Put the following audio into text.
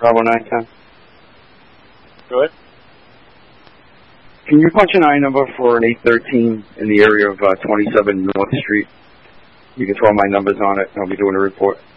50910. Go ahead. Can you punch an I number for an 813 in the area of 27 North Street? You can throw my numbers on it, and I'll be doing a report.